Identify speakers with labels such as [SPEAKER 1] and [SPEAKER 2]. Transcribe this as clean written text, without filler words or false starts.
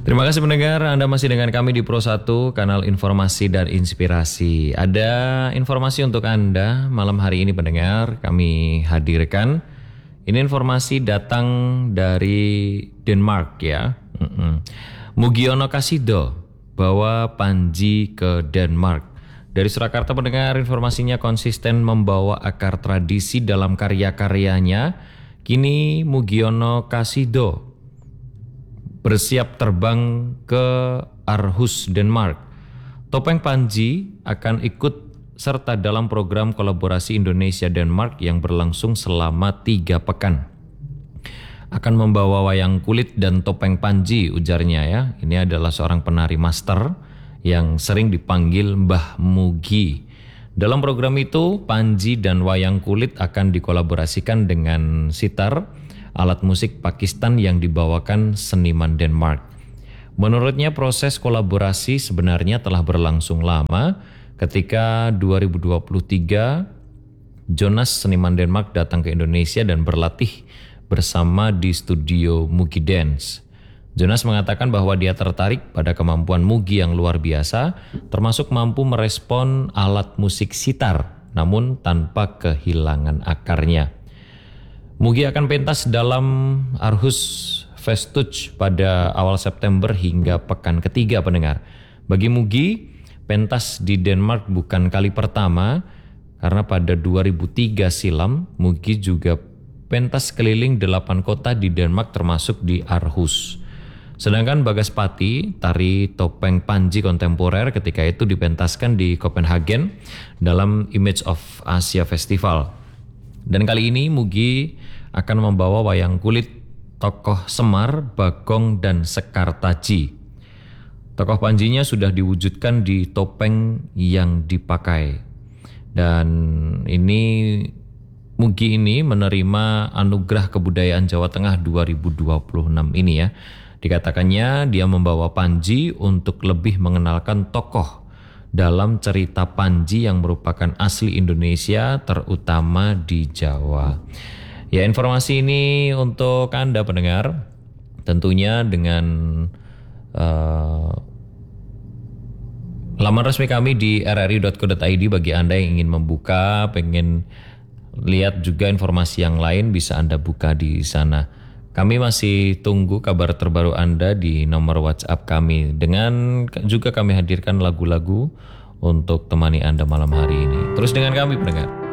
[SPEAKER 1] Terima kasih pendengar, Anda masih dengan kami di Pro 1, kanal informasi dan inspirasi. Ada informasi untuk Anda malam hari ini pendengar, kami hadirkan. Ini informasi datang dari Denmark ya. Mugiono Kasido bawa Panji ke Denmark. Dari Surakarta pendengar, informasinya konsisten membawa akar tradisi dalam karya-karyanya. Kini Mugiono Kasido bersiap terbang ke Aarhus, Denmark. Topeng Panji akan ikut serta dalam program kolaborasi Indonesia-Denmark yang berlangsung selama 3 pekan. Akan membawa wayang kulit dan topeng Panji, ujarnya ya. Ini adalah seorang penari master yang sering dipanggil Mbah Mugi. Dalam program itu, Panji dan wayang kulit akan dikolaborasikan dengan sitar, alat musik Pakistan yang dibawakan seniman Denmark. Menurutnya proses kolaborasi sebenarnya telah berlangsung lama. Ketika 2023 Jonas seniman Denmark datang ke Indonesia dan berlatih bersama di studio Mugi Dance. Jonas mengatakan bahwa dia tertarik pada kemampuan Mugi yang luar biasa, termasuk mampu merespon alat musik sitar namun tanpa kehilangan akarnya. Mugi akan pentas dalam Aarhus Festuch pada awal September hingga pekan ketiga pendengar. Bagi Mugi, pentas di Denmark bukan kali pertama, karena pada 2003 silam Mugi juga pentas keliling 8 kota di Denmark termasuk di Aarhus. Sedangkan Bagas Pati, tari topeng Panji kontemporer ketika itu dipentaskan di Copenhagen dalam Image of Asia Festival. Dan kali ini Mugi akan membawa wayang kulit tokoh Semar, Bagong, dan Sekar Taji. Tokoh Panjinya sudah diwujudkan di topeng yang dipakai. Dan ini Mugi ini menerima anugerah kebudayaan Jawa Tengah 2026 ini ya. Dikatakannya dia membawa Panji untuk lebih mengenalkan tokoh dalam cerita Panji yang merupakan asli Indonesia, terutama di Jawa. Ya, informasi ini untuk Anda pendengar, tentunya dengan laman resmi kami di rri.co.id. Bagi Anda yang ingin membuka, pengen lihat juga informasi yang lain, bisa Anda buka di sana. Kami masih tunggu kabar terbaru Anda di nomor WhatsApp kami. Dengan juga kami hadirkan lagu-lagu untuk temani Anda malam hari ini. Terus dengan kami pendengar.